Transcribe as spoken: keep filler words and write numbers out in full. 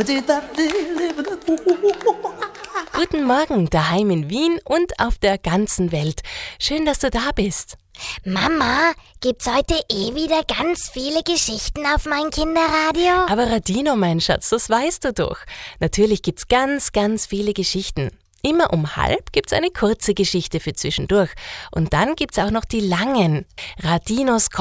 Guten Morgen daheim in Wien und auf der ganzen Welt. Schön, dass du da bist. Mama, gibt's heute eh wieder ganz viele Geschichten auf mein Kinderradio? Aber Radino, mein Schatz, das weißt du doch. Natürlich gibt's ganz, ganz viele Geschichten. Immer um halb gibt's eine kurze Geschichte für zwischendurch. Und dann gibt's auch noch die langen. Radinos